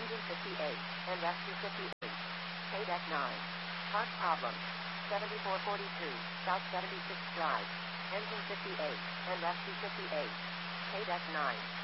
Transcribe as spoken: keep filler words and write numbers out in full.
Engine fifty-eight, and rescue fifty-eight. K-Deck nine. Park problem. seventy-four forty-two, South seventy-sixth Drive. Engine fifty-eight, and rescue fifty-eight. K-Deck nine.